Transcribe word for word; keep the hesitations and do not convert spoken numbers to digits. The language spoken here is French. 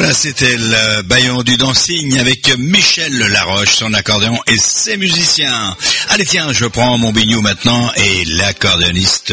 Ça, c'était le Baillon du Dancing avec Michel Laroche, son accordéon et ses musiciens. Allez, tiens, je prends mon bignou maintenant et l'accordéoniste